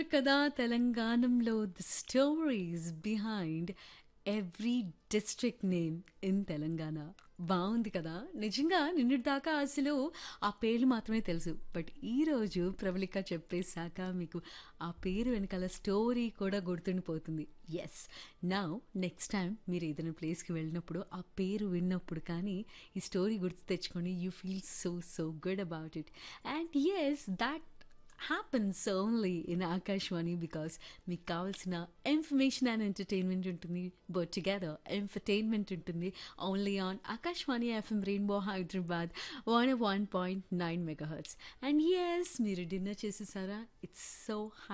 కదా తెలంగాణంలో the stories behind every district name in Telangana. బావుంది కదా! నిజంగా నిన్నటి దాకా అసలు ఆ పేర్లు మాత్రమే తెలుసు. బట్ ఈరోజు ప్రవళిక చెప్పేసాక మీకు ఆ పేరు వెనకాల స్టోరీ కూడా గుర్తుండిపోతుంది. యెస్. నౌ నెక్స్ట్ టైమ్ మీరు ఏదైనా ప్లేస్‌కి వెళ్ళినప్పుడు ఆ పేరు విన్నప్పుడు కానీ ఈ స్టోరీ గుర్తు తెచ్చుకొని you feel so good about it. And yes that happens only in Akashwani because మీకు కావాల్సిన ఇన్ఫర్మేషన్ అండ్ ఎంటర్టైన్మెంట్ ఉంటుంది బట్ టుగెదర్ ఎంటర్టైన్మెంట్ ఉంటుంది only on Akashvani FM rainbow Hyderabad 101.9 megahertz. And yes మీరు డిన్నర్ చేసేసారా? It's so